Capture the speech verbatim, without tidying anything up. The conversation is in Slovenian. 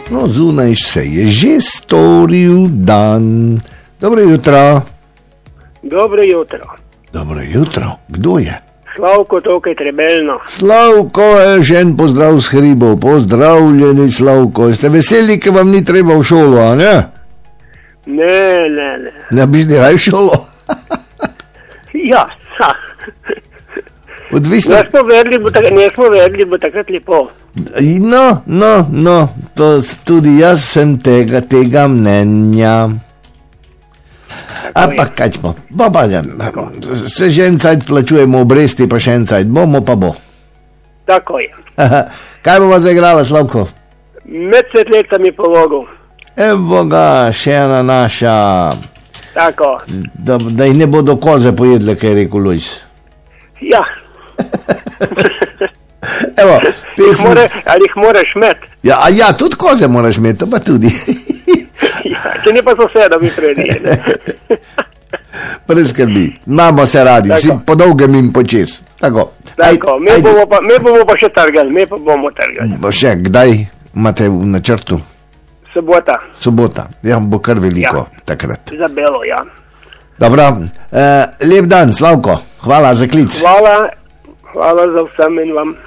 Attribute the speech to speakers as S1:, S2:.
S1: No, zunaj se je že storil dan. Dobro jutro.
S2: Dobro jutro.
S1: Dobro jutro. Kdo je?
S2: Slavko, tukaj Trebelno.
S1: Slavko, še en pozdrav s hribov. Pozdravljeni, Slavko. Ste veseli, ker vam ni treba v šolo, a ne?
S2: Ne, ne, ne.
S1: Ne bi šli raj v šolo?
S2: Ja, ha.
S1: Odvisno.
S2: Nesmo vedeli, bo, tak, nesmo vedeli, bo takrat lepo.
S1: No, no, no, to tudi jaz sem tega, tega mnenja. Ampak kaj smo, baba, se že en cajt plačujemo obresti, pa še en cajt, bomo pa bo.
S2: Tako je.
S1: Kaj bova zaigrala, Slavko?
S2: Med svetletami povogov.
S1: Evo ga, še ena naša.
S2: Tako.
S1: Da, da jih ne bodo koze pojedle, kaj je rekel Lojz.
S2: Ja.
S1: Evo, pesmi...
S2: more, ali jih moraš met?
S1: Ja, a ja, tudi koze moraš met, pa tudi.
S2: Ja, če ne pa soseda mi predi.
S1: Preskrbi, imamo se radi, vsi po dolgem in počes. Tako,
S2: Tako, me, bomo pa, me bomo pa še trgali, me pa bomo trgali.
S1: Bo še, kdaj imate v načrtu?
S2: Sobota.
S1: Sobota, ja, bo kar veliko
S2: ja.
S1: Takrat.
S2: Za belo, ja.
S1: Dobro, eh, lep dan, Slavko, hvala za klic.
S2: Hvala, hvala za vsem in vam.